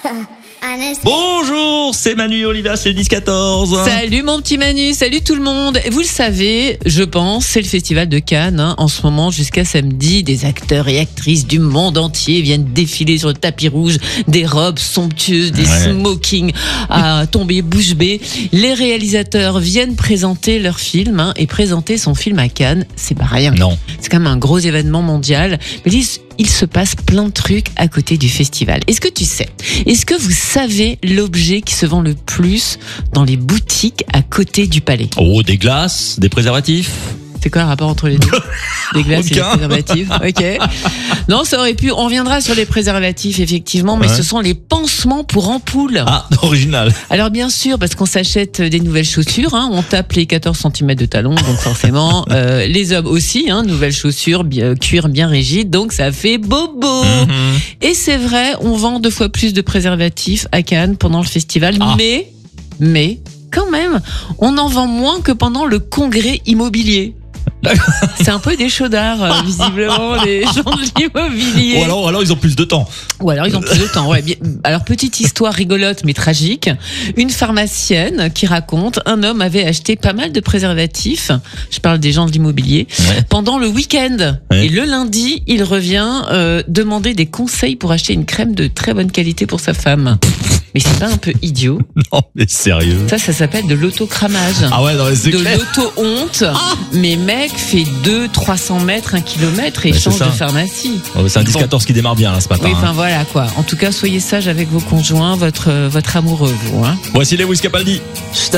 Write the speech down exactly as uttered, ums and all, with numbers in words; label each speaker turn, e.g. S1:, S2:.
S1: Bonjour, c'est Manu et Olivia, c'est le dix quatorze.
S2: Salut mon petit Manu, salut tout le monde. Vous le savez, je pense, c'est le festival de Cannes. Hein. En ce moment, jusqu'à samedi, des acteurs et actrices du monde entier viennent défiler sur le tapis rouge, des robes somptueuses, des
S1: ouais.
S2: smokings à tomber bouche bée. Les réalisateurs viennent présenter leur film hein, et présenter son film à Cannes, c'est pas rien.
S1: Non.
S2: C'est quand même un gros événement mondial. Mais il se passe plein de trucs à côté du festival. Est-ce que tu sais, est-ce que vous savez l'objet qui se vend le plus dans les boutiques à côté du palais?
S1: Oh, des glaces, des préservatifs.
S2: C'est quoi le rapport entre les deux? Des glaces
S1: Aucun.
S2: et des préservatifs. Ok. Non, ça aurait pu. On reviendra sur les préservatifs, effectivement, mais
S1: Ouais.
S2: ce sont les pansements pour ampoules.
S1: Ah, original.
S2: Alors bien sûr, parce qu'on s'achète des nouvelles chaussures, hein, on tape les quatorze centimètres de talons, donc forcément, euh, les hommes aussi, hein, nouvelles chaussures, bien, cuir bien rigide, donc ça fait bobo.
S1: Mm-hmm.
S2: Et c'est vrai, on vend deux fois plus de préservatifs à Cannes pendant le festival,
S1: Ah.
S2: mais, mais, quand même, on en vend moins que pendant le congrès immobilier. C'est un peu des chaudards, euh, visiblement, les gens de l'immobilier.
S1: Ou alors, alors ils ont plus de temps.
S2: Ou alors ils ont plus de temps. Ouais. Bien- Alors petite histoire rigolote mais tragique. Une pharmacienne qui raconte un homme avait acheté pas mal de préservatifs. Je parle des gens de l'immobilier
S1: Ouais.
S2: pendant le week-end.
S1: Ouais.
S2: Et le lundi, il revient euh, demander des conseils pour acheter une crème de très bonne qualité pour sa femme. Mais c'est pas un peu idiot?
S1: Non, mais sérieux.
S2: Ça, ça s'appelle de l'autocramage.
S1: Ah ouais, non, mais c'est
S2: De
S1: clair.
S2: l'auto-honte. Mais mec fait deux, trois cents mètres, un kilomètre et
S1: Ouais, c'est
S2: change
S1: ça.
S2: de pharmacie.
S1: Oh, c'est un dix quatorze qui démarre bien là, ce matin.
S2: Oui, enfin
S1: hein.
S2: voilà quoi. En tout cas, soyez sages avec vos conjoints, votre, votre amoureux, vous. Hein.
S1: Voici Lewis Capaldi.